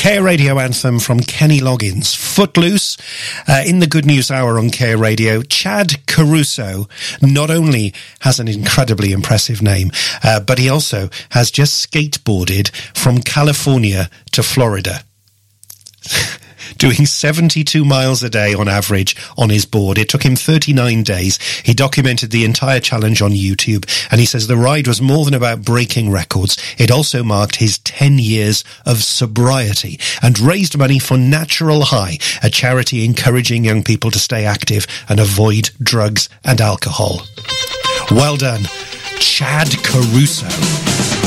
Care Radio anthem from Kenny Loggins, Footloose. In the Good News Hour on Care Radio, Chad Caruso not only has an incredibly impressive name, but he also has just skateboarded from California to Florida. Doing 72 miles a day on average on his board. It took him 39 days. He documented the entire challenge on YouTube, and he says the ride was more than about breaking records. It also marked his 10 years of sobriety and raised money for Natural High, a charity encouraging young people to stay active and avoid drugs and alcohol. Well done, Chad Caruso.